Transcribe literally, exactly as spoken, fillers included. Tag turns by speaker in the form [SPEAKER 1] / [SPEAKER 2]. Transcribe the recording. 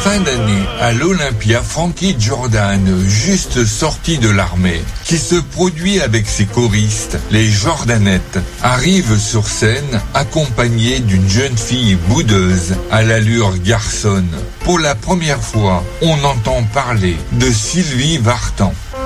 [SPEAKER 1] fin d'année, à l'Olympia, Frankie Jordan, juste sorti de l'armée, qui se produit avec ses choristes, les Jordanettes, arrive sur scène accompagné d'une jeune fille boudeuse à l'allure garçonne. Pour la première fois, on entend parler de Sylvie Vartan.